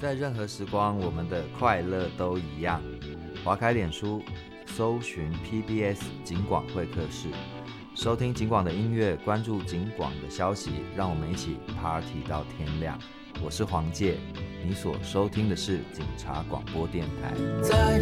在任何时光，我们的快乐都一样。划开脸书，搜寻 PBS 警广会客室，收听警广的音乐，关注警广的消息，让我们一起 Party 到天亮。我是黄介，你所收听的是警察广播电台。 在